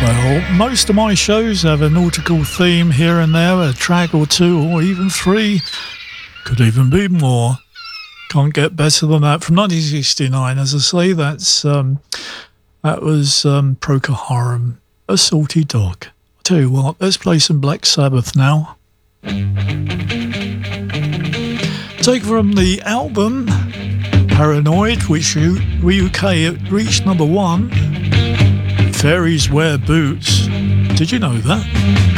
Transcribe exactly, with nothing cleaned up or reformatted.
Well, most of my shows have a nautical theme here and there, a track or two, or even three. Could even be more. Can't get better than that. From nineteen sixty-nine, as I say, that's um, that was um, Procol Harum, A Salty Dog. I'll tell you what, let's play some Black Sabbath now. Take from the album Paranoid, which U K reached number one. Fairies Wear Boots. Did you know that?